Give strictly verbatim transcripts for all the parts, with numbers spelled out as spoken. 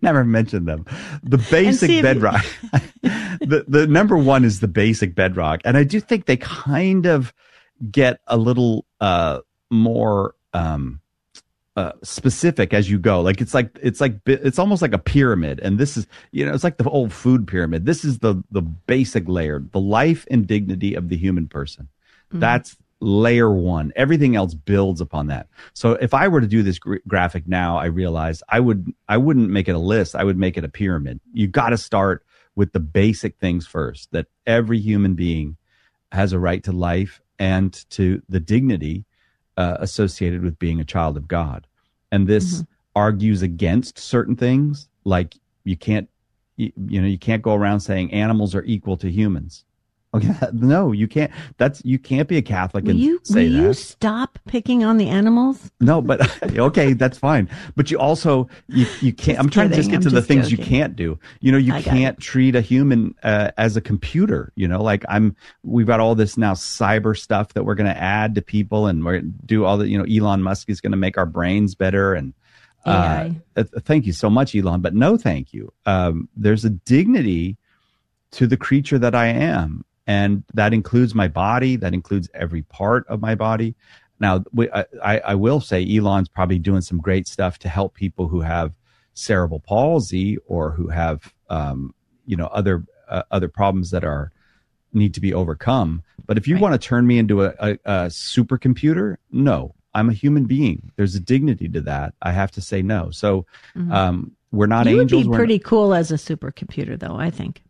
never mentioned them. The basic bedrock. the the number one is the basic bedrock, and I do think they kind of get a little uh, more um, uh, specific as you go. Like it's like it's like it's almost like a pyramid, and this is you know it's like the old food pyramid. This is the the basic layer, the life and dignity of the human person. Mm-hmm. That's layer one. Everything else builds upon that. So if I were to do this gra- graphic now, I realize I would I wouldn't make it a list. I would make it a pyramid. You got to start with the basic things first. That every human being has a right to life and to the dignity uh, associated with being a child of God. And this mm-hmm. argues against certain things, like you can't you, you know you can't go around saying animals are equal to humans. Okay, no, you can't. That's you can't be a Catholic and will you, say will that. Will you stop picking on the animals? No, but okay, that's fine. But you also you you can't. I'm trying to just get I'm to the just things joking. you can't do. You know, you I can't treat a human uh, as a computer. You know, like I'm. We've got all this now cyber stuff that we're going to add to people, and we're going to do all the. You know, Elon Musk is going to make our brains better, and uh, uh, thank you so much, Elon. But no, thank you. Um, there's a dignity to the creature that I am. And that includes my body. That includes every part of my body. Now, we, I, I will say Elon's probably doing some great stuff to help people who have cerebral palsy or who have, um, you know, other uh, other problems that are need to be overcome. But if you right. want to turn me into a, a, a supercomputer, no, I'm a human being. There's a dignity to that. I have to say no. So mm-hmm. um, we're not you angels. You would be we're pretty not- cool as a supercomputer, though, I think.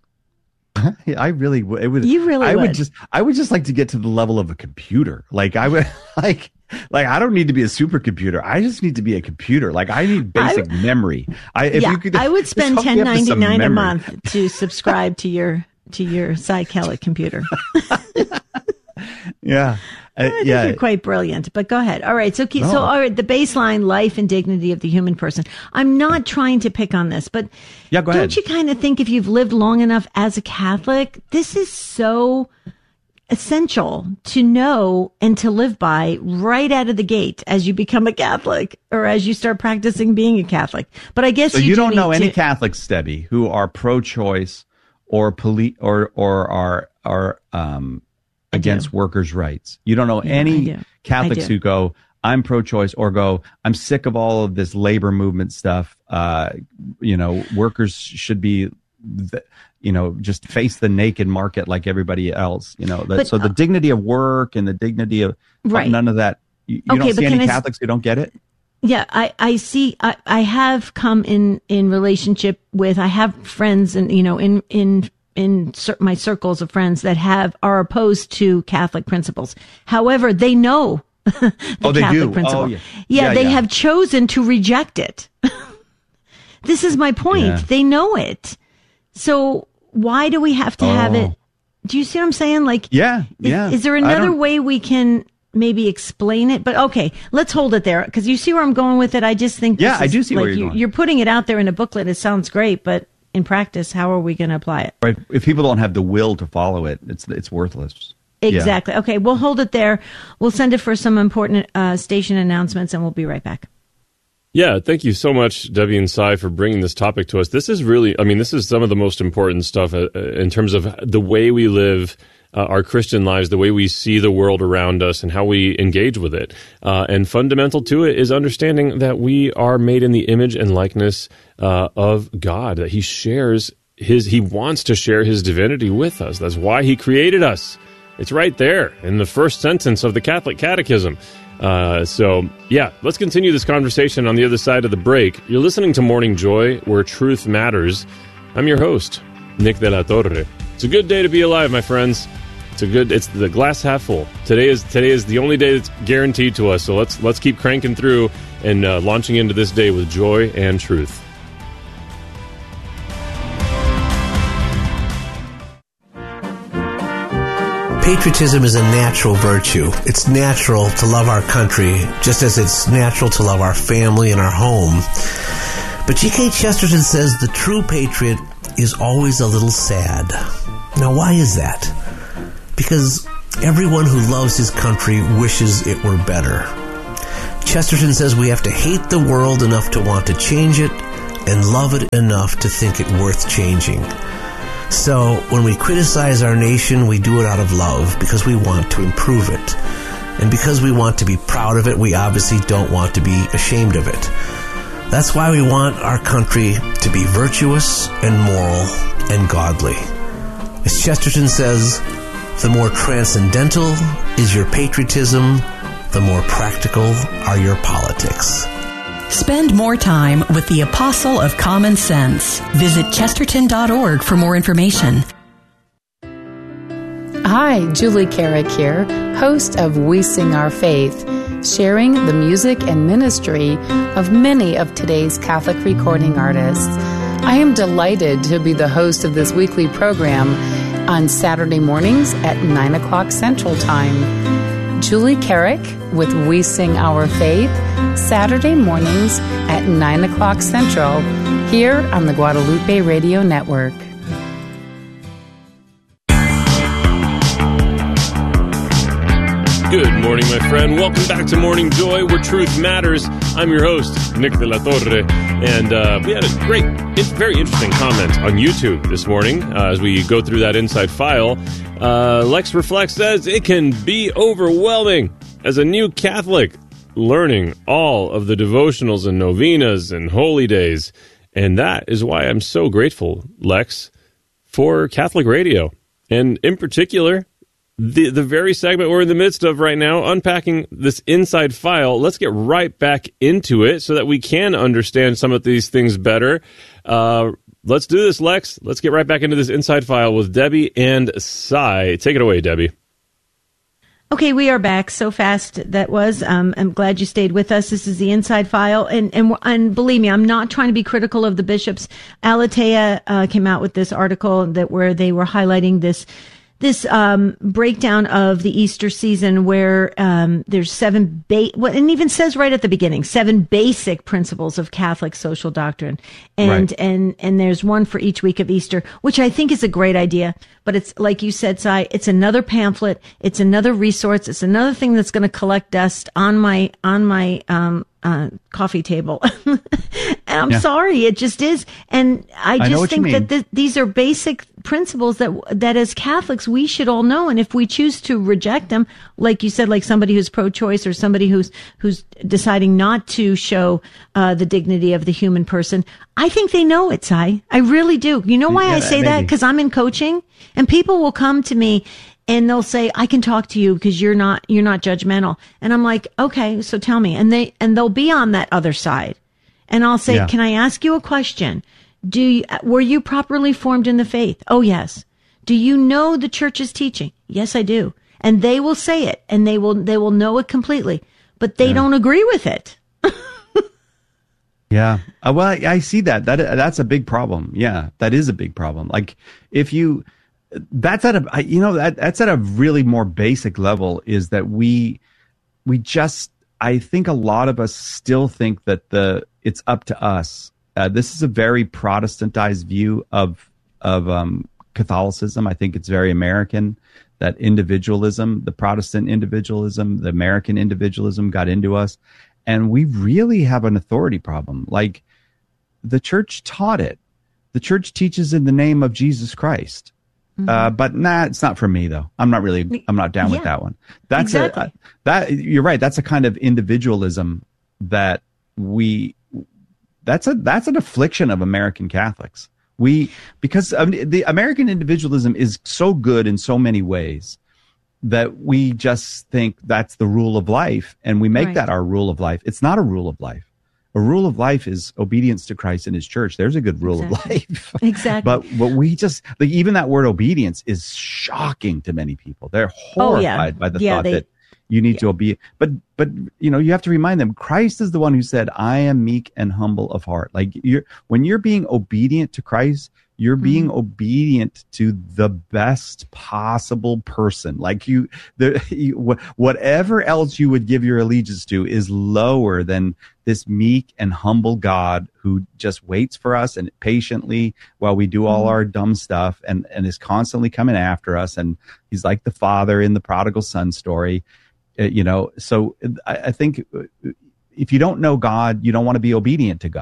I really would. It would. You really I would. would just. I would just like to get to the level of a computer. Like I would. Like. Like I don't need to be a supercomputer. I just need to be a computer. Like I need basic I, memory. I if yeah, you could, I would spend ten ninety nine a month to subscribe to your to your Psychelic computer. yeah. Uh, I think yeah. you're quite brilliant, but go ahead. All right. So, no. so all right, the baseline life and dignity of the human person. I'm not trying to pick on this, but yeah, go don't ahead. you kind of think if you've lived long enough as a Catholic, this is so essential to know and to live by right out of the gate as you become a Catholic or as you start practicing being a Catholic. But I guess so you, you do don't know any to- Catholics, Stebby, who are pro-choice or poli- or or are are um. against workers' rights. You don't know yeah, any Catholics who go, I'm pro-choice, or go, I'm sick of all of this labor movement stuff. Uh, you know, workers should be, the, you know, just face the naked market like everybody else. You know, the, but, so the uh, dignity of work and the dignity of right. none of that. You, you okay, don't see any I, Catholics who don't get it? Yeah, I, I see. I, I have come in, in relationship with, I have friends and, you know, in, in, in my circles of friends that have are opposed to Catholic principles. However, they know the oh, they Catholic do. principle. Oh, yeah. Yeah, yeah, they yeah. have chosen to reject it. This is my point. Yeah. They know it. So why do we have to oh. have it? Do you see what I'm saying? Like, yeah, yeah. Is, is there another way we can maybe explain it? But okay, let's hold it there because you see where I'm going with it. I just think yeah, this I is, do see like, where you're you, going. You're putting it out there in a booklet. It sounds great, but in practice, how are we going to apply it? Right. If people don't have the will to follow it, it's it's worthless. Exactly. Yeah. Okay, we'll hold it there. We'll send it for some important uh, station announcements, and we'll be right back. Yeah, thank you so much, Debbie and Cy, for bringing this topic to us. This is really, I mean, this is some of the most important stuff uh, in terms of the way we live Uh, our Christian lives, the way we see the world around us and how we engage with it. Uh, and fundamental to it is understanding that we are made in the image and likeness uh, of God, that he shares his, he wants to share his divinity with us. That's why he created us. It's right there in the first sentence of the Catholic Catechism. Uh, so, yeah, let's continue this conversation on the other side of the break. You're listening to Morning Joy, where truth matters. I'm your host, Nick De La Torre. It's a good day to be alive, my friends. It's a good. It's the glass half full. Today is today is the only day that's guaranteed to us. So let's let's keep cranking through and uh, launching into this day with joy and truth. Patriotism is a natural virtue. It's natural to love our country, just as it's natural to love our family and our home. But G K Chesterton says the true patriot is always a little sad. Now, why is that? Because everyone who loves his country wishes it were better. Chesterton says we have to hate the world enough to want to change it, and love it enough to think it worth changing. So when we criticize our nation, we do it out of love because we want to improve it. And because we want to be proud of it, we obviously don't want to be ashamed of it. That's why we want our country to be virtuous and moral and godly. As Chesterton says, the more transcendental is your patriotism, the more practical are your politics. Spend more time with the Apostle of Common Sense. Visit chesterton dot org for more information. Hi, Julie Carrick here, host of We Sing Our Faith, sharing the music and ministry of many of today's Catholic recording artists. I am delighted to be the host of this weekly program on Saturday mornings at nine o'clock Central Time. Julie Carrick with We Sing Our Faith, Saturday mornings at nine o'clock Central, here on the Guadalupe Radio Network. Good morning, my friend. Welcome back to Morning Joy, where truth matters. I'm your host, Nick de la Torre, and uh, we had a great, very interesting comment on YouTube this morning uh, as we go through that inside file. Uh, Lex Reflects says, it can be overwhelming as a new Catholic learning all of the devotionals and novenas and holy days, and that is why I'm so grateful, Lex, for Catholic radio, and in particular, The the very segment we're in the midst of right now, unpacking this inside file. Let's get right back into it so that we can understand some of these things better. Uh, let's do this, Lex. Let's get right back into this inside file with Debbie and Cy. Take it away, Debbie. Okay, we are back so fast that was. Um, I'm glad you stayed with us. This is the inside file. And, and, and believe me, I'm not trying to be critical of the bishops. Aletheia uh, came out with this article that where they were highlighting this This um, breakdown of the Easter season where um, there's seven, ba- well, and even says right at the beginning, seven basic principles of Catholic social doctrine. And, right. and, and there's one for each week of Easter, which I think is a great idea. But it's, like you said, Cy, it's another pamphlet. It's another resource. It's another thing that's going to collect dust on my, on my, um, uh, coffee table. And I'm yeah. sorry, it just is. And I just I think that th- these are basic principles that, that as Catholics, we should all know. And if we choose to reject them, like you said, like somebody who's pro-choice or somebody who's, who's deciding not to show, uh, the dignity of the human person, I think they know it, Cy. I really do. You know why yeah, I say that? Because I'm in coaching and people will come to me and they'll say, I can talk to you because you're not, you're not judgmental. And I'm like, okay, so tell me. And they, and they'll be on that other side. And I'll say, yeah. can I ask you a question? Do you, were you properly formed in the faith? Oh, yes. Do you know the church's teaching? Yes, I do. And they will say it and they will, they will know it completely, but they yeah. don't agree with it. Yeah. Uh, well, I, I see that. That, that's a big problem. Yeah. That is a big problem. Like if you, that's at a, you know, that, that's at a really more basic level is that we, we just, I think a lot of us still think that the, it's up to us. Uh, this is a very Protestantized view of, of, um, Catholicism. I think it's very American, that individualism, the Protestant individualism, the American individualism got into us. And we really have an authority problem. Like the church taught it. The church teaches in the name of Jesus Christ. Mm-hmm. Uh, but nah, it's not for me though. I'm not really, I'm not down yeah, with that one. That's exactly. a, that, you're right. That's a kind of individualism that we, that's a, that's an affliction of American Catholics. We, because um, the American individualism is so good in so many ways that we just think that's the rule of life and we make right. that our rule of life. It's not a rule of life. A rule of life is obedience to Christ and his church. There's a good rule exactly. of life. Exactly. But but we just, like, even that word obedience is shocking to many people. They're horrified oh, yeah. by the yeah, thought they, that you need yeah. to obey. But, but, you know, you have to remind them, Christ is the one who said, I am meek and humble of heart. Like you're, when you're being obedient to Christ, you're being mm. obedient to the best possible person. Like you, the, you, whatever else you would give your allegiance to is lower than this meek and humble God who just waits for us and patiently while we do all mm. our dumb stuff and, and is constantly coming after us. And he's like the father in the prodigal son story, uh, you know. So I, I think if you don't know God, you don't want to be obedient to God.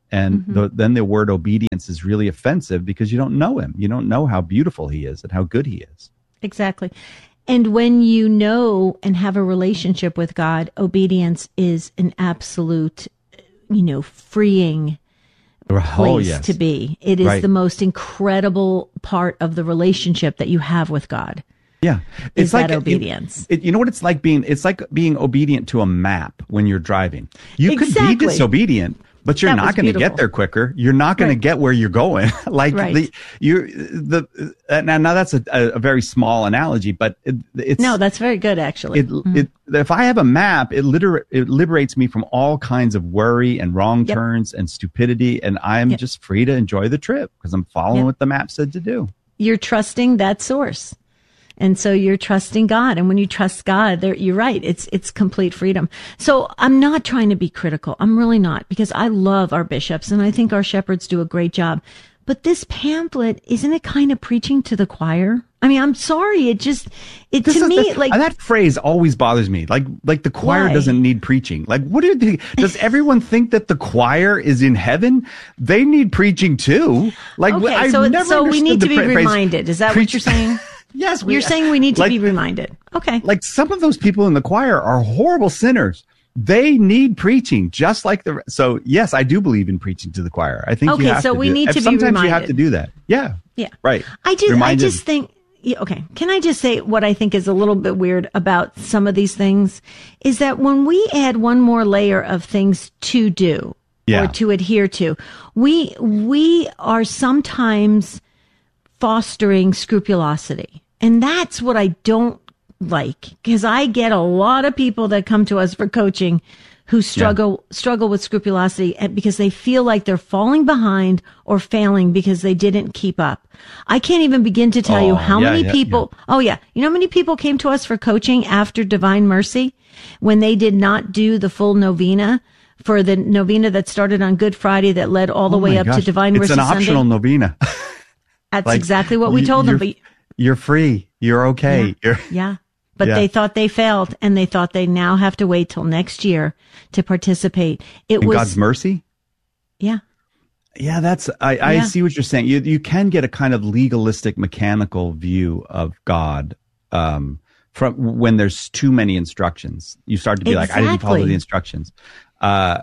And Mm-hmm. the, then the word obedience is really offensive because you don't know him. You don't know how beautiful he is and how good he is. Exactly. And when you know and have a relationship with God, obedience is an absolute, you know, freeing place oh, yes. to be. It is Right. the most incredible part of the relationship that you have with God. Yeah. Is that it- obedience. It, you know what it's like being, it's like being obedient to a map when you're driving. You could Exactly. be disobedient, but you're That not was going to beautiful. get there quicker. You're not going Right. to get where you're going. like Right. the, you, the, uh, now, now that's a, a very small analogy, but it, it's, No, that's very good, actually. it, it, if I have a map, it liter- it liberates me from all kinds of worry and wrong Yep. turns and stupidity. And I'm Yep. just free to enjoy the trip because I'm following Yep. what the map said to do. You're trusting that source. And so you're trusting God. And when you trust God, there, you're right. It's, it's complete freedom. So I'm not trying to be critical. I'm really not, because I love our bishops and I think our shepherds do a great job. But this pamphlet, isn't it kind of preaching to the choir? I mean, I'm sorry. It just, it This to is me, the- like, that phrase always bothers me. Like, like the choir Why? doesn't need preaching. Like, what do you think? Does everyone think that the choir is in heaven? They need preaching too. Like, okay, I've so, never so we understood need the to be phrase reminded. Is that what preach- you're saying? Yes, we, You're saying we need to like, be reminded. Okay. Like some of those people in the choir are horrible sinners. They need preaching, just like the. So yes, I do believe in preaching to the choir. I think. Okay, you have so to we do, need and to be sometimes you have reminded. to do that. Yeah. Yeah. Right. I just, Reminded. I just think, yeah, okay. Can I just say what I think is a little bit weird about some of these things is that when we add one more layer of things to do Yeah. or to adhere to, we, we are sometimes fostering scrupulosity. And that's what I don't like, because I get a lot of people that come to us for coaching who struggle struggle with scrupulosity and because they feel like they're falling behind or failing because they didn't keep up. I can't even begin to tell Oh, you how yeah, many yeah, people, oh yeah, you know how many people came to us for coaching after Divine Mercy when they did not do the full novena, for the novena that started on Good Friday that led all the Oh way my up gosh. to Divine It's Mercy an optional Sunday? novena. That's Like, exactly what we you- told them. you're- But You're free. You're okay. Yeah. You're, Yeah. But Yeah. they thought they failed and they thought they now have to wait till next year to participate. It in was, God's mercy. yeah. Yeah, that's I, I Yeah. see what you're saying. You you can get a kind of legalistic, mechanical view of God um, from when there's too many instructions. You start to be like, I didn't follow Exactly. the instructions. Uh,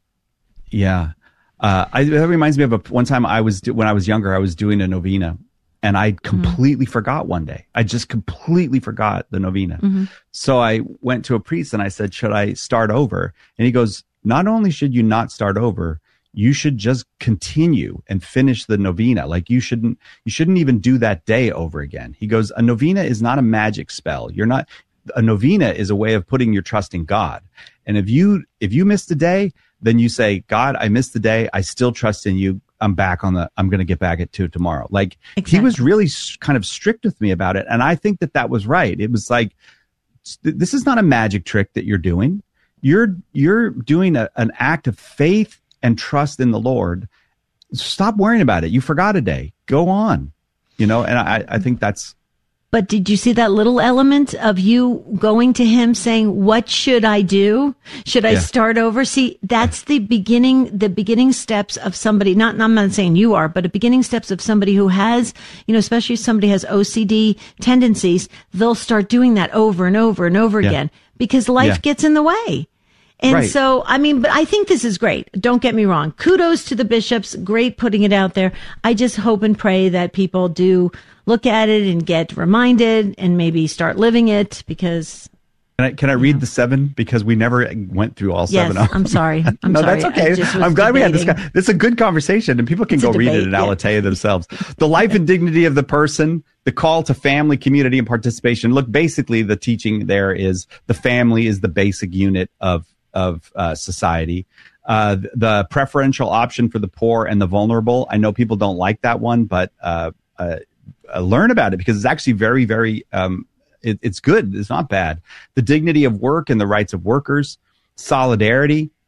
yeah, uh, I, that reminds me of a one time I was do- when I was younger. I was doing a novena, and I completely forgot one day. I just completely forgot the novena. So I went to a priest and I said, "Should I start over?" And he goes, "Not only should you not start over, you should just continue and finish the novena. Like you shouldn't, you shouldn't even do that day over again." He goes, "A novena is not a magic spell. You're not, a novena is a way of putting your trust in God. And if you, if you missed a day, then you say, God, I missed the day. I still trust in you. I'm back on the, I'm going to get back at two tomorrow." Like Exactly. he was really s- kind of strict with me about it. And I think that that was right. It was like, this is not a magic trick that you're doing. You're, you're doing a, an act of faith and trust in the Lord. Stop worrying about it. You forgot a day. Go on. You know, and I, I think that's, But did you see that little element of you going to him saying, "What should I do? Should I Yeah. start over?" See, that's the beginning, the beginning steps of somebody, not, I'm not saying you are, but the beginning steps of somebody who has, you know, especially if somebody has O C D tendencies, they'll start doing that over and over and over Yeah. again because life Yeah. gets in the way. And Right. so, I mean, but I think this is great. Don't get me wrong. Kudos to the bishops. Great putting it out there. I just hope and pray that people do look at it and get reminded and maybe start living it because, can I, can I read the seven? Because we never went through all yes, seven of them. I'm sorry. I'm no, sorry. that's I okay. just was I'm glad we had this. debating. Guy. This is a good conversation, and people can It's a go read it debate, in yeah. Aletheia themselves. The life and dignity of the person, the call to family, community, and participation. Look, basically, the teaching there is the family is the basic unit of of uh, society. Uh, the preferential option for the poor and the vulnerable. I know people don't like that one, but uh, uh, uh, learn about it because it's actually very, very. Um, it, it's good. It's not bad. The dignity of work and the rights of workers. Solidarity.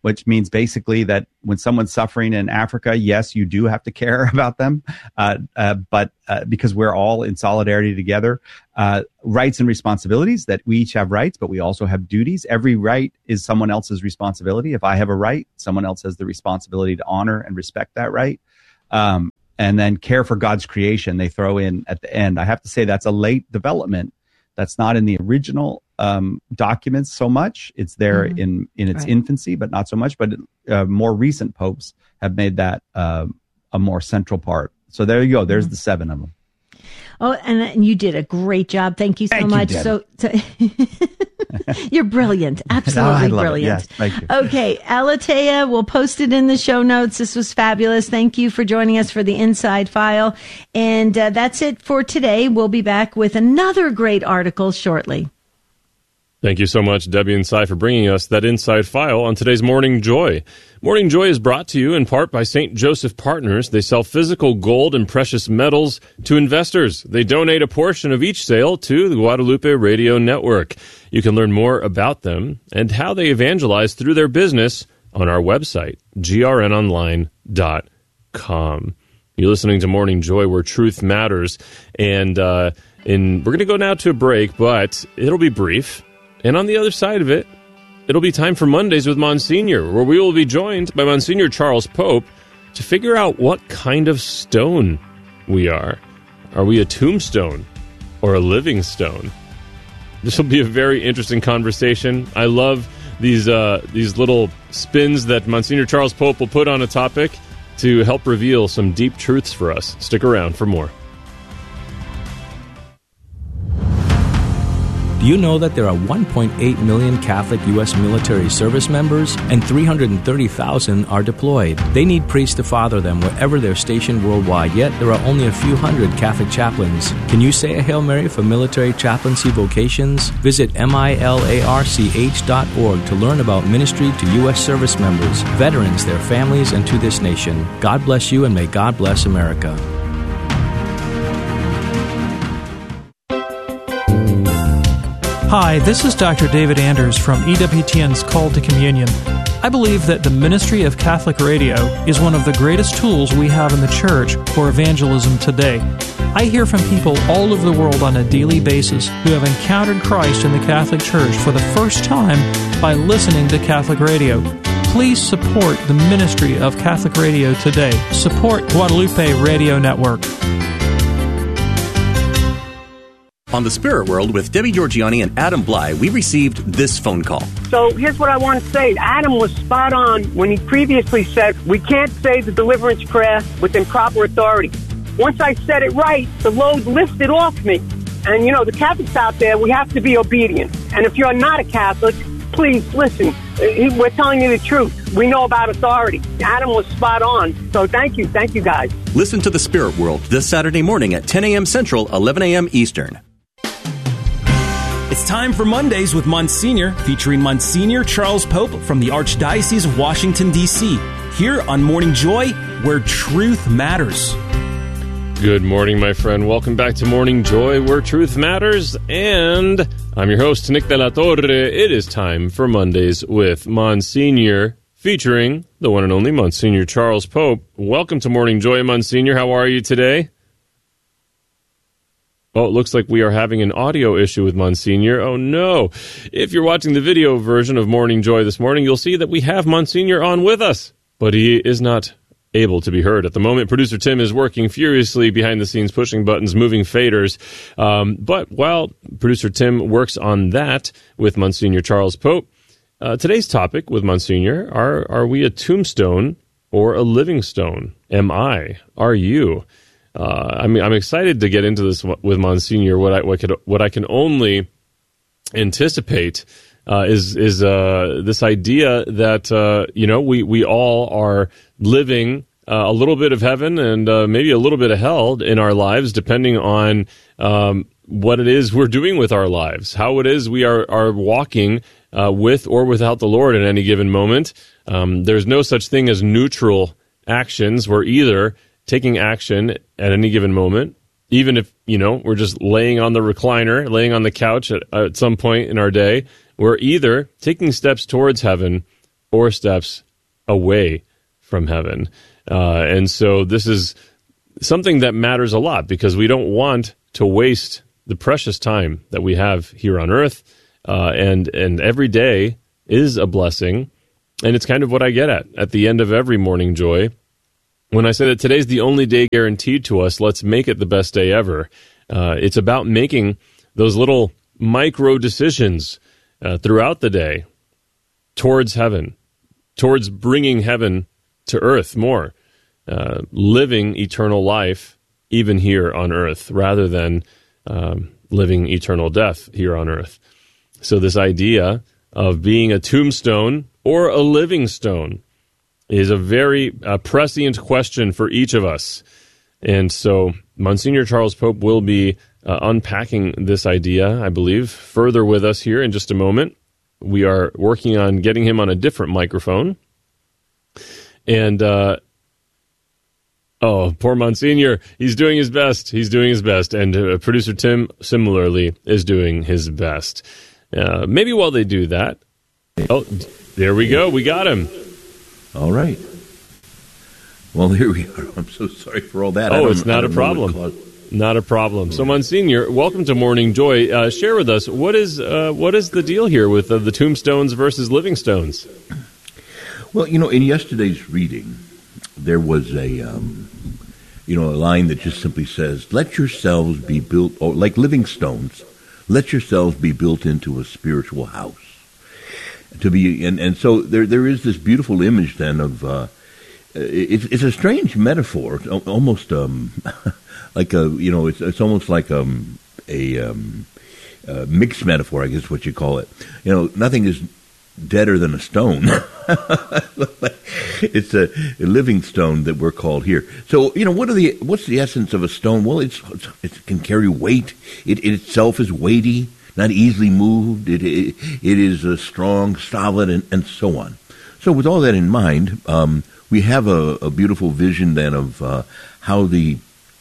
which means basically that when someone's suffering in Africa, yes, you do have to care about them, uh, uh, but uh, because we're all in solidarity together. Uh, rights and responsibilities, that we each have rights, but we also have duties. Every right is someone else's responsibility. If I have a right, someone else has the responsibility to honor and respect that right. Um, and then care for God's creation, they throw in at the end. I have to say that's a late development. That's not in the original um, documents so much. It's there mm-hmm. in, in its right. infancy, but not so much. But uh, more recent popes have made that uh, a more central part. So there you go. There's mm-hmm. the seven of them. Oh, and, and you did a great job. Thank you so Thank much. You, so, so you're brilliant. Absolutely no, brilliant. Yes, thank you. Okay, Alatea, we'll post it in the show notes. This was fabulous. Thank you for joining us for the Inside File. And uh, that's it for today. We'll be back with another great article shortly. Thank you so much, Debbie and Cy, for bringing us that Inside File on today's Morning Joy. Morning Joy is brought to you in part by Saint Joseph Partners. They sell physical gold and precious metals to investors. They donate a portion of each sale to the Guadalupe Radio Network. You can learn more about them and how they evangelize through their business on our website, g r n online dot com. You're listening to Morning Joy, where truth matters. And, uh, in, we're going to go now to a break, but it'll be brief. And on the other side of it, it'll be time for Mondays with Monsignor, where we will be joined by Monsignor Charles Pope to figure out what kind of stone we are. Are we a tombstone or a living stone? This will be a very interesting conversation. I love these uh, these little spins that Monsignor Charles Pope will put on a topic to help reveal some deep truths for us. Stick around for more. Do you know that there are one point eight million Catholic U S military service members and three hundred thirty thousand are deployed? They need priests to father them wherever they're stationed worldwide, yet there are only a few hundred Catholic chaplains. Can you say a Hail Mary for military chaplaincy vocations? Visit milarch dot org to learn about ministry to U S service members, veterans, their families, and to this nation. God bless you, and may God bless America. Hi, this is Doctor David Anders from E W T N's Call to Communion. I believe that the ministry of Catholic Radio is one of the greatest tools we have in the Church for evangelism today. I hear from people all over the world on a daily basis who have encountered Christ in the Catholic Church for the first time by listening to Catholic Radio. Please support the ministry of Catholic Radio today. Support Guadalupe Radio Network. On The Spirit World with Debbie Georgianni and Adam Bly, we received this phone call. So here's what I want to say. Adam was spot on when he previously said we can't say the deliverance prayer with improper authority. Once I said it right, the load lifted off me. And, you know, the Catholics out there, we have to be obedient. And if you're not a Catholic, please listen. We're telling you the truth. We know about authority. Adam was spot on. So thank you. Thank you, guys. Listen to The Spirit World this Saturday morning at ten a.m. Central, eleven a.m. Eastern. It's time for Mondays with Monsignor, featuring Monsignor Charles Pope from the Archdiocese of Washington, D C Here on Morning Joy, where truth matters. Good morning, my friend. Welcome back to Morning Joy, where truth matters. And I'm your host, Nick de la Torre. It is time for Mondays with Monsignor, featuring the one and only Monsignor Charles Pope. Welcome to Morning Joy, Monsignor. How are you today? Oh, it looks like we are having an audio issue with Monsignor. Oh, no. If you're watching the video version of Morning Joy this morning, you'll see that we have Monsignor on with us, but he is not able to be heard at the moment. Producer Tim is working furiously behind the scenes, pushing buttons, moving faders. Um, but while producer Tim works on that with Monsignor Charles Pope, uh, today's topic with Monsignor, are, are we a tombstone or a living stone? Am I? Are you? Uh, I mean, I'm excited to get into this with Monsignor. What I what, could, what I can only anticipate uh, is is uh, this idea that uh, you know we we all are living uh, a little bit of heaven and uh, maybe a little bit of hell in our lives, depending on um, what it is we're doing with our lives, how it is we are are walking uh, with or without the Lord at any given moment. Um, there's no such thing as neutral actions. We're either taking action at any given moment, even if, you know, we're just laying on the recliner, laying on the couch at, at some point in our day, we're either taking steps towards heaven or steps away from heaven. Uh, and so this is something that matters a lot because we don't want to waste the precious time that we have here on earth. Uh, and, and every day is a blessing. And it's kind of what I get at at the end of every Morning Joy. When I say that today's the only day guaranteed to us, let's make it the best day ever. Uh, it's about making those little micro decisions uh, throughout the day towards heaven, towards bringing heaven to earth more, uh, living eternal life even here on earth rather than um, living eternal death here on earth. So this idea of being a tombstone or a living stone is a very uh, prescient question for each of us. And so Monsignor Charles Pope will be uh, unpacking this idea, I believe, further with us here in just a moment. We are working on getting him on a different microphone. And, uh, oh, poor Monsignor, he's doing his best. He's doing his best. And uh, producer Tim, similarly, is doing his best. Uh, maybe while they do that, oh, there we go. We got him. All right. Well, here we are. I'm so sorry for all that. Oh, it's not a problem. Not a problem. So, Monsignor, welcome to Morning Joy. Uh, share with us, what is uh, what is the deal here with uh, the tombstones versus living stones? Well, you know, in yesterday's reading, there was a, um, you know, a line that just simply says, let yourselves be built, or like living stones, let yourselves be built into a spiritual house. To be, and, and so there there is this beautiful image then of, uh, it's, it's a strange metaphor, it's almost um, like a, you know, it's it's almost like um, a um, uh, mixed metaphor, I guess what you call it. You know, nothing is deader than a stone. It's a, a living stone that we're called here. So, you know, what are the what's the essence of a stone? Well, it's, it's it can carry weight. It, it itself is weighty, not easily moved. It it, it is uh, strong, solid, and, and so on. So, with all that in mind, um, we have a, a beautiful vision then of uh, how the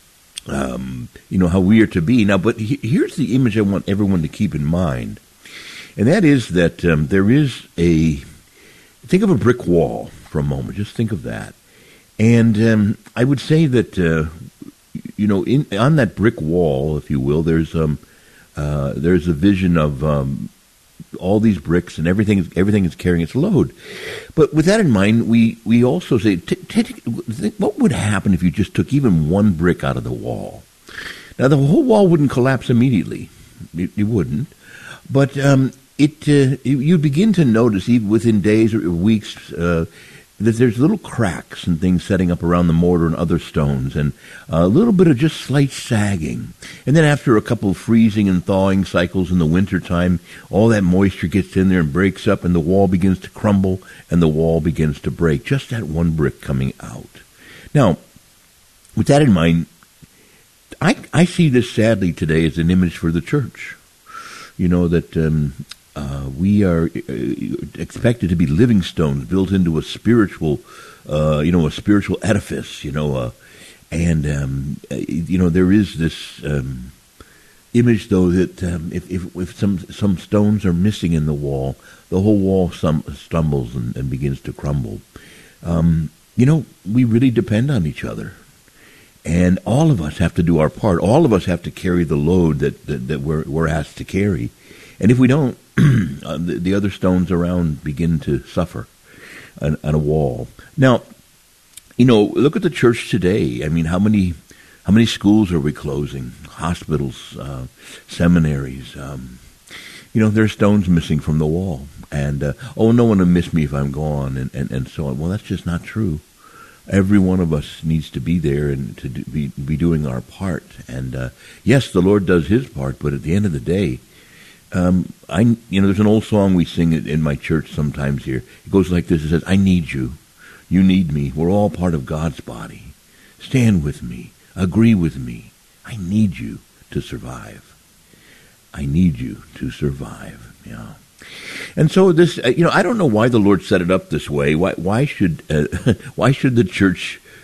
um, you know how we are to be now. But he, here's the image I want everyone to keep in mind. And that is that um, there is a, think of a brick wall for a moment. Just think of that. And um, I would say that, uh, you know, in, on that brick wall, if you will, there's um, uh, there's a vision of um, all these bricks and everything, everything is carrying its load. But with that in mind, we, we also say, t- t- what would happen if you just took even one brick out of the wall? Now, the whole wall wouldn't collapse immediately. It, it wouldn't. But um, it uh, you begin to notice, even within days or weeks, uh, that there's little cracks and things setting up around the mortar and other stones, and a little bit of just slight sagging. And then after a couple of freezing and thawing cycles in the wintertime, all that moisture gets in there and breaks up, and the wall begins to crumble, and the wall begins to break. Just that one brick coming out. Now, with that in mind, I, I see this sadly today as an image for the church. You know, that um, uh, we are uh, expected to be living stones built into a spiritual, uh, you know, a spiritual edifice, you know, uh, and, um, you know, there is this um, image, though, that um, if, if, if some some stones are missing in the wall, the whole wall some, stumbles and, and begins to crumble. Um, you know, we really depend on each other. And all of us have to do our part. All of us have to carry the load that, that, that we're, we're asked to carry. And if we don't, the, the other stones around begin to suffer on, on a wall. Now, you know, look at the church today. I mean, how many how many schools are we closing? Hospitals, uh, seminaries. Um, you know, there are stones missing from the wall. And, uh, oh, no one will miss me if I'm gone, and, and, and so on. Well, that's just not true. Every one of us needs to be there and to do, be be doing our part. And uh, yes, the Lord does His part, but at the end of the day, um, I you know, there's an old song we sing in my church sometimes here. It goes like this: it says, "I need you, you need me. We're all part of God's body. Stand with me, agree with me. I need you to survive. I need you to survive." Yeah. And so this, uh, you know, I don't know why the Lord set it up this way. Why, why should, uh, why should the church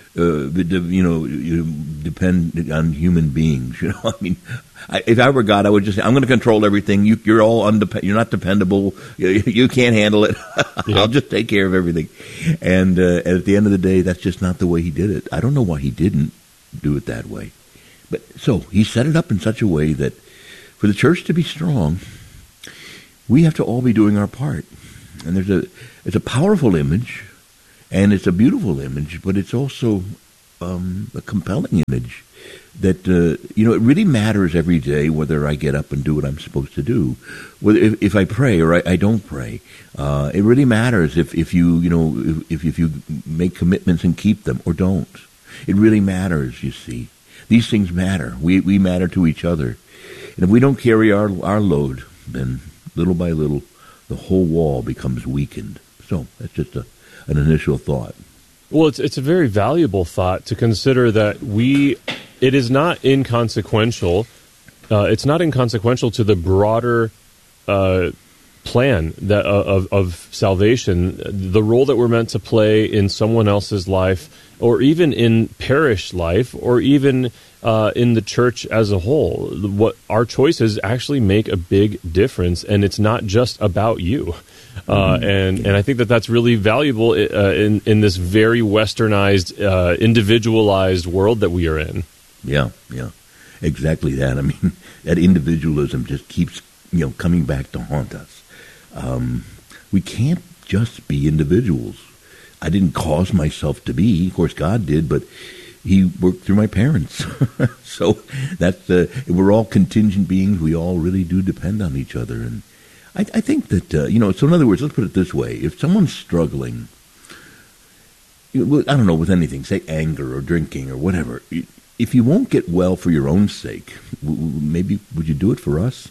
uh, you know, you depend on human beings. You know, I mean, I, if I were God, I would just say, I'm going to control everything. You, you're all undep- You're not dependable. You, you can't handle it. Yeah. I'll just take care of everything. And uh, at the end of the day, that's just not the way he did it. I don't know why he didn't do it that way. But so he set it up in such a way that for the church to be strong, we have to all be doing our part. And there's a it's a powerful image, and it's a beautiful image, but it's also um, a compelling image that, uh, you know, it really matters every day whether I get up and do what I'm supposed to do. Whether if, if I pray or I, I don't pray. Uh, it really matters if, if you, you know, if, if you make commitments and keep them or don't. It really matters, you see. These things matter. We we matter to each other. And if we don't carry our our load, then little by little, the whole wall becomes weakened. So that's just a, an initial thought. Well, it's it's a very valuable thought to consider that we, it is not inconsequential. Uh, it's not inconsequential to the broader uh, plan that uh, of of salvation, the role that we're meant to play in someone else's life, or even in parish life, or even uh, in the church as a whole. What our choices actually make a big difference, and it's not just about you. Uh, and and I think that that's really valuable uh, in in this very westernized, uh, individualized world that we are in. Yeah, yeah, exactly that. I mean, that individualism just keeps, you know, coming back to haunt us. Um, we can't just be individuals. I didn't cause myself to be. Of course, God did, but He worked through my parents. So that's uh, we're all contingent beings. We all really do depend on each other, and I, I think that uh, you know. So in other words, let's put it this way: if someone's struggling, I don't know, with anything, say anger or drinking or whatever, if you won't get well for your own sake, maybe would you do it for us?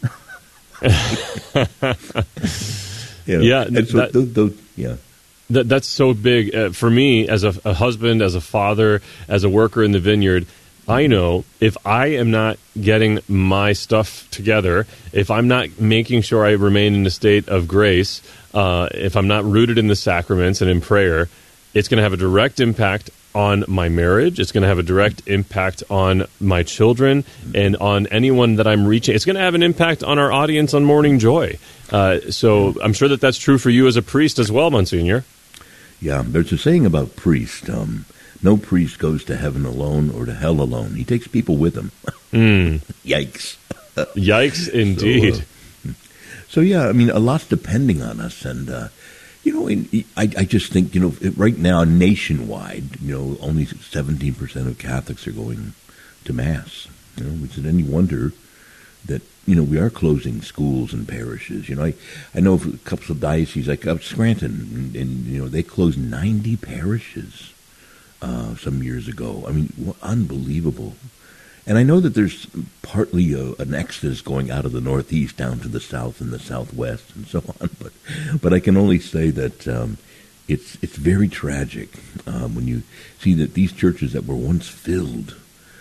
you know, yeah, and so that, those, those, yeah. That, that's so big uh, for me as a, a husband, as a father, as a worker in the vineyard. I know if I am not getting my stuff together, if I'm not making sure I remain in a state of grace, uh, if I'm not rooted in the sacraments and in prayer, it's going to have a direct impact on my marriage. It's going to have a direct impact on my children and on anyone that I'm reaching. It's going to have an impact on our audience on Morning Joy. Uh, so I'm sure that that's true for you as a priest as well, Monsignor. Yeah, there's a saying about priests. Um, no priest goes to heaven alone or to hell alone. He takes people with him. Mm. Yikes. Yikes, indeed. So, uh, so, yeah, I mean, a lot's depending on us. And, uh, you know, in, I, I just think, you know, right now, nationwide, you know, only seventeen percent of Catholics are going to Mass. You know, is it any wonder that, you know, we are closing schools and parishes? You know, I, I know of a couple of dioceses like up Scranton, and, and, you know, they closed ninety parishes uh, some years ago. I mean, unbelievable. And I know that there's partly a, an exodus going out of the Northeast down to the South and the Southwest and so on. But but I can only say that um, it's it's very tragic um, when you see that these churches that were once filled,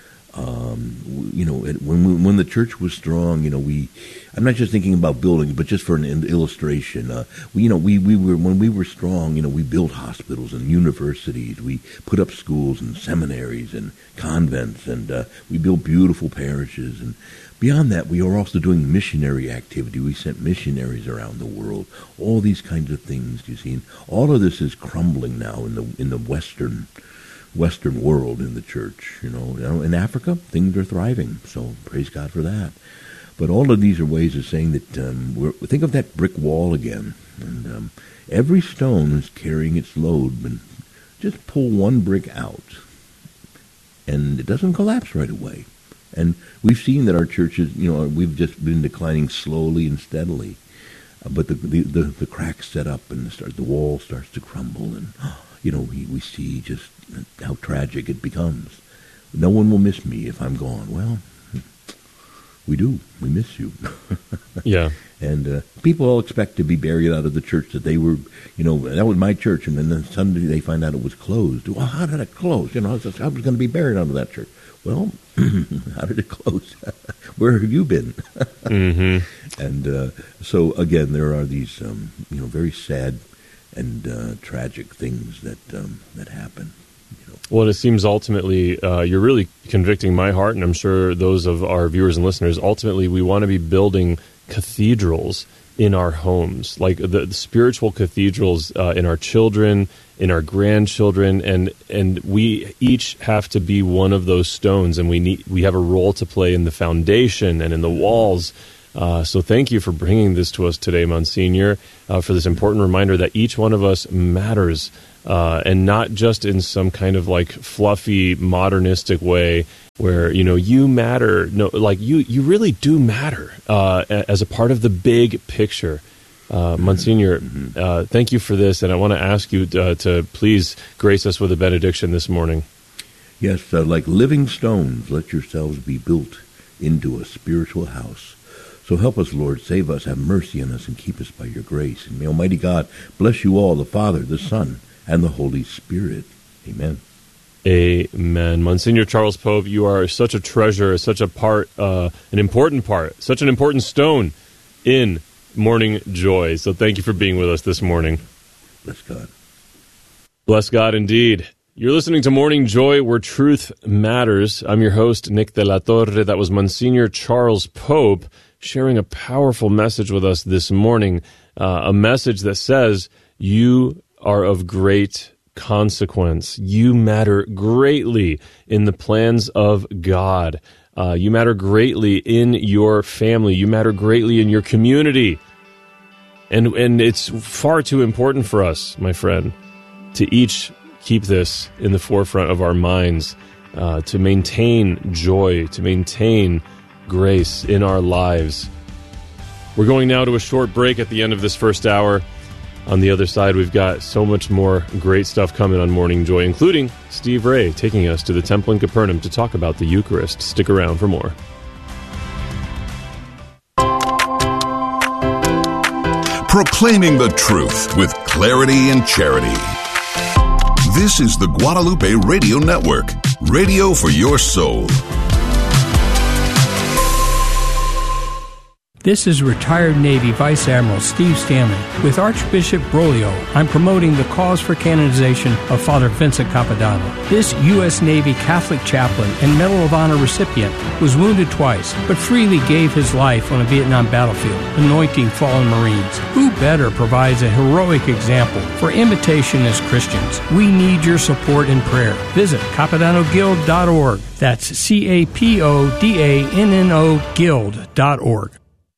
um, you know, it, when when the church was strong, you know, we. I'm not just thinking about building, but just for an illustration, uh, we, you know, we, we were when we were strong, you know, we built hospitals and universities, we put up schools and seminaries and convents, and uh, we built beautiful parishes. And beyond that, we are also doing missionary activity. We sent missionaries around the world. All these kinds of things, you see. And all of this is crumbling now in the in the Western. Western world in the church, you know. You know, in Africa, things are thriving, so praise God for that. But all of these are ways of saying that um, we're, think of that brick wall again, and um, every stone is carrying its load. And just pull one brick out, and it doesn't collapse right away. And we've seen that our churches, you know, we've just been declining slowly and steadily, uh, but the, the the the cracks set up, and the, start, the wall starts to crumble, and you know, we we see just how tragic it becomes. No one will miss me if I'm gone. Well, we do. We miss you. Yeah. And uh, people all expect to be buried out of the church that they were, you know, that was my church, and then suddenly they find out it was closed. Well, how did it close? You know, I was, I was going to be buried out of that church. Well, how did it close? Where have you been? Mm-hmm. And uh, so, again, there are these, um, you know, very sad and uh, tragic things that um, that happen. You know. Well, it seems ultimately uh, you're really convicting my heart, and I'm sure those of our viewers and listeners. Ultimately, we want to be building cathedrals in our homes, like the, the spiritual cathedrals uh, in our children, in our grandchildren, and and we each have to be one of those stones, and we need we have a role to play in the foundation and in the walls. Uh, so thank you for bringing this to us today, Monsignor, uh, for this important reminder that each one of us matters, uh, and not just in some kind of like fluffy modernistic way where, you know, you matter. No, like you, you really do matter uh, as a part of the big picture. Uh, Monsignor, uh, thank you for this, and I want to ask you uh, to please grace us with a benediction this morning. Yes, uh, like living stones, let yourselves be built into a spiritual house. So help us, Lord, save us, have mercy on us, and keep us by your grace. And may Almighty God bless you all, the Father, the Son, and the Holy Spirit. Amen. Amen. Monsignor Charles Pope, you are such a treasure, such a part, uh, an important part, such an important stone in Morning Joy. So thank you for being with us this morning. Bless God. Bless God indeed. You're listening to Morning Joy, where truth matters. I'm your host, Nick de la Torre. That was Monsignor Charles Pope sharing a powerful message with us this morning, uh, a message that says you are of great consequence. You matter greatly in the plans of God. Uh, you matter greatly in your family. You matter greatly in your community. And and it's far too important for us, my friend, to each keep this in the forefront of our minds, uh, to maintain joy, to maintain grace in our lives. We're going now to a short break at the end of this first hour. On the other side, we've got so much more great stuff coming on Morning Joy, including Steve Ray taking us to the Temple in Capernaum to talk about the Eucharist. Stick around for more. Proclaiming the truth with clarity and charity. This is the Guadalupe Radio Network, radio for your soul. This is retired Navy Vice Admiral Steve Stanley. With Archbishop Broglio, I'm promoting the cause for canonization of Father Vincent Capodanno. This U S Navy Catholic chaplain and Medal of Honor recipient was wounded twice, but freely gave his life on a Vietnam battlefield, anointing fallen Marines. Who better provides a heroic example for imitation as Christians? We need your support and prayer. Visit Capodanno Guild dot org. That's C A P O D A N N O Guild dot org.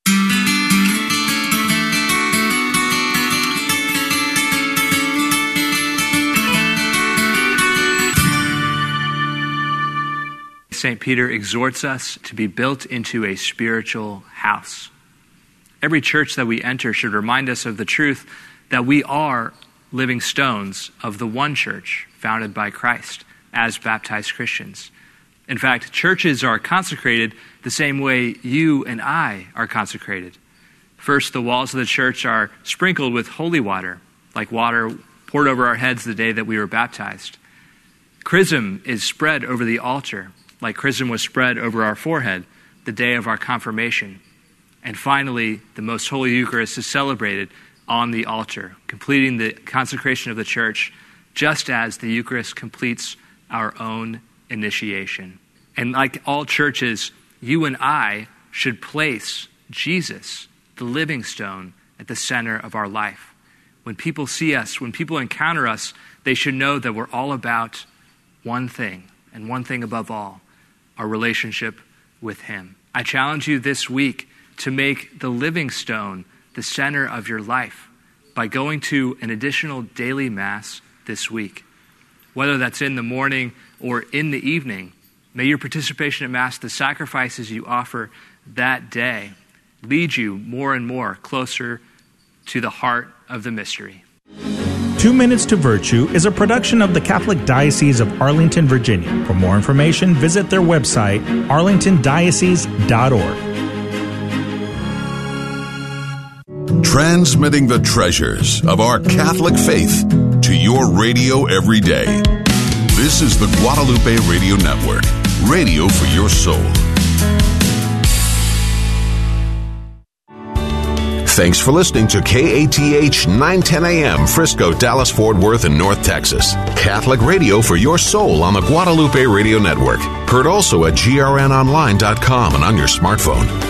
Saint Peter exhorts us to be built into a spiritual house. Every church that we enter should remind us of the truth that we are living stones of the one church founded by Christ as baptized Christians. In fact, churches are consecrated the same way you and I are consecrated. First, the walls of the church are sprinkled with holy water, like water poured over our heads the day that we were baptized. Chrism is spread over the altar, like chrism was spread over our forehead the day of our confirmation. And finally, the Most Holy Eucharist is celebrated on the altar, completing the consecration of the church, just as the Eucharist completes our own initiation. And like all churches, you and I should place Jesus, the living stone, at the center of our life. When people see us, when people encounter us, they should know that we're all about one thing, and one thing above all, our relationship with him. I challenge you this week to make the living stone the center of your life by going to an additional daily mass this week. Whether that's in the morning or in the evening, may your participation at Mass, the sacrifices you offer that day, lead you more and more closer to the heart of the mystery. Two Minutes to Virtue is a production of the Catholic Diocese of Arlington, Virginia. For more information, visit their website, arlington diocese dot org. Transmitting the treasures of our Catholic faith to your radio every day. This is the Guadalupe Radio Network, radio for your soul. Thanks for listening to K A T H nine ten A M, Frisco, Dallas, Fort Worth, and North Texas. Catholic radio for your soul on the Guadalupe Radio Network. Heard also at G R N online dot com and on your smartphone.